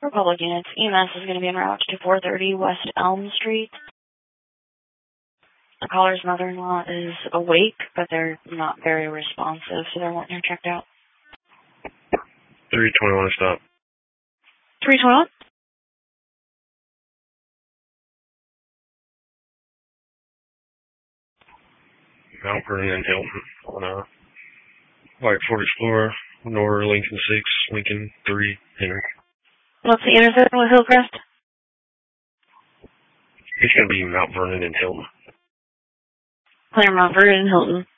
Republic units, EMS is going to be en route to 430 West Elm Street. The caller's mother-in-law is awake, but they're not very responsive, so they're wanting her checked out. 321 to stop. 321? Mount Vernon and Hilton on White Ford Explorer, Nor Lincoln 6, Lincoln 3, Henry. What's the intersection with Hillcrest? It's going to be Mount Vernon and Hilton. Clear Mount Vernon and Hilton.